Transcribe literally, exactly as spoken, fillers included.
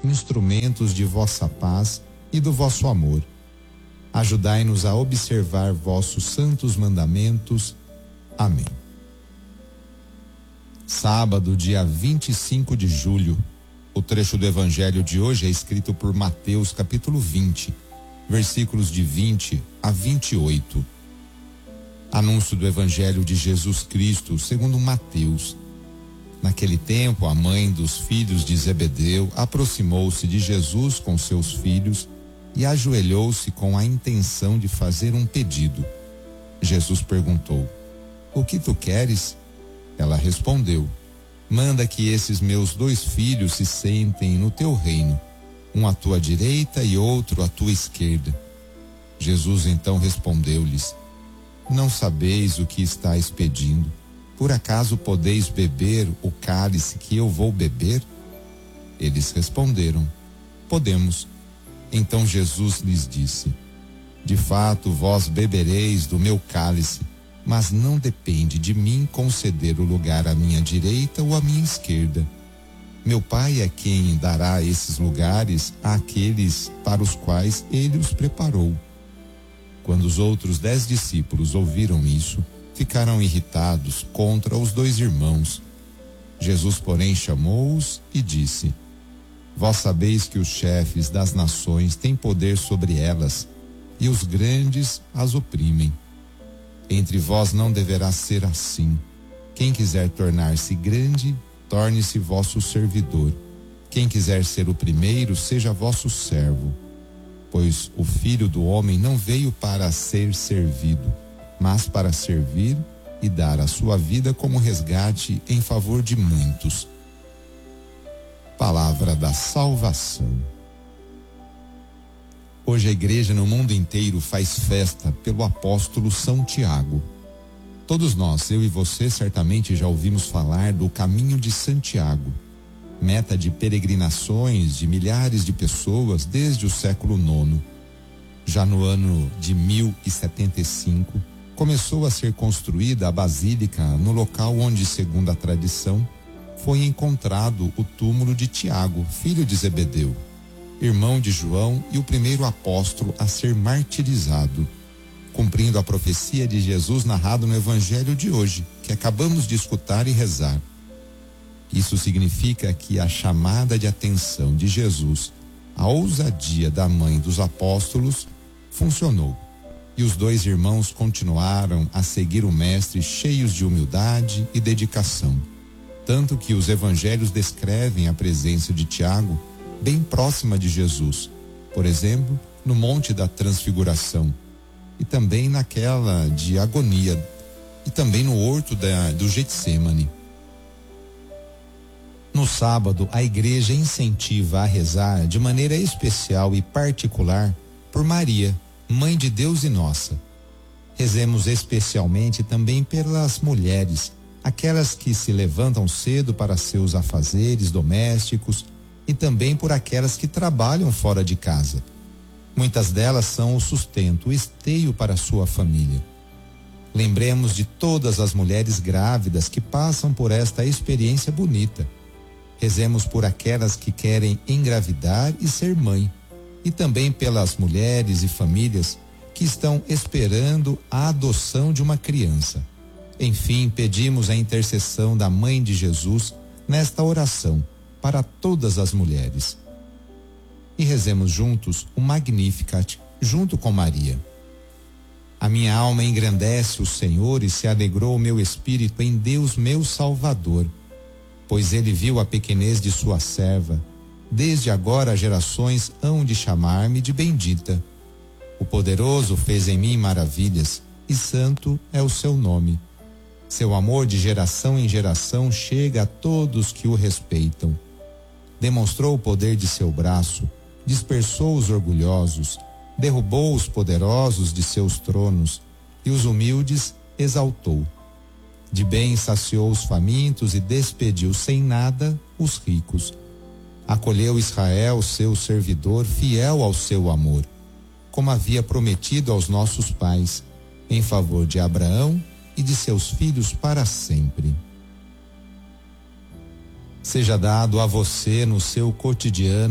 instrumentos de vossa paz e do vosso amor. Ajudai-nos a observar vossos santos mandamentos. Amém. Sábado, dia vinte e cinco de julho. O trecho do evangelho de hoje é escrito por Mateus, capítulo vinte, versículos de vinte a vinte e oito. Anúncio do evangelho de Jesus Cristo, segundo Mateus. Naquele tempo, a mãe dos filhos de Zebedeu aproximou-se de Jesus com seus filhos e ajoelhou-se com a intenção de fazer um pedido. Jesus perguntou: "O que tu queres?" Ela respondeu: "Manda que esses meus dois filhos se sentem no teu reino, um à tua direita e outro à tua esquerda." Jesus então respondeu-lhes: "Não sabeis o que estáis pedindo? Por acaso podeis beber o cálice que eu vou beber?" Eles responderam: "Podemos." Então Jesus lhes disse: "De fato, vós bebereis do meu cálice, mas não depende de mim conceder o lugar à minha direita ou à minha esquerda. Meu Pai é quem dará esses lugares àqueles para os quais ele os preparou." Quando os outros dez discípulos ouviram isso, ficaram irritados contra os dois irmãos. Jesus, porém, chamou-os e disse: "Vós sabeis que os chefes das nações têm poder sobre elas, e os grandes as oprimem. Entre vós não deverá ser assim. Quem quiser tornar-se grande, torne-se vosso servidor. Quem quiser ser o primeiro, seja vosso servo. Pois o Filho do Homem não veio para ser servido, mas para servir e dar a sua vida como resgate em favor de muitos." Palavra da salvação. Hoje a igreja no mundo inteiro faz festa pelo apóstolo São Tiago. Todos nós, eu e você, certamente já ouvimos falar do caminho de Santiago, meta de peregrinações de milhares de pessoas desde o século nono. Já no ano de mil e setenta e cinco, começou a ser construída a basílica no local onde, segundo a tradição, foi encontrado o túmulo de Tiago, filho de Zebedeu, irmão de João e o primeiro apóstolo a ser martirizado, cumprindo a profecia de Jesus narrado no evangelho de hoje, que acabamos de escutar e rezar. Isso significa que a chamada de atenção de Jesus, a ousadia da mãe dos apóstolos, funcionou. E os dois irmãos continuaram a seguir o mestre cheios de humildade e dedicação. Tanto que os evangelhos descrevem a presença de Tiago bem próxima de Jesus, por exemplo, no Monte da Transfiguração, e também naquela de agonia, e também no horto da, do Getsêmani. No sábado, a igreja incentiva a rezar de maneira especial e particular por Maria, Mãe de Deus e nossa. Rezemos especialmente também pelas mulheres, aquelas que se levantam cedo para seus afazeres domésticos, e também por aquelas que trabalham fora de casa. Muitas delas são o sustento, o esteio para a sua família. Lembremos de todas as mulheres grávidas que passam por esta experiência bonita. Rezemos por aquelas que querem engravidar e ser mãe, e também pelas mulheres e famílias que estão esperando a adoção de uma criança. Enfim, pedimos a intercessão da Mãe de Jesus nesta oração para todas as mulheres. E rezemos juntos o Magnificat, junto com Maria. A minha alma engrandece o Senhor e se alegrou o meu espírito em Deus meu Salvador, pois ele viu a pequenez de sua serva. Desde agora gerações hão de chamar-me de bendita. O Poderoso fez em mim maravilhas, e santo é o seu nome. Seu amor de geração em geração chega a todos que o respeitam. Demonstrou o poder de seu braço, dispersou os orgulhosos, derrubou os poderosos de seus tronos, e os humildes exaltou. De bem saciou os famintos e despediu sem nada os ricos. Acolheu Israel, seu servidor, fiel ao seu amor, como havia prometido aos nossos pais, em favor de Abraão e de seus filhos para sempre. Seja dado a você no seu cotidiano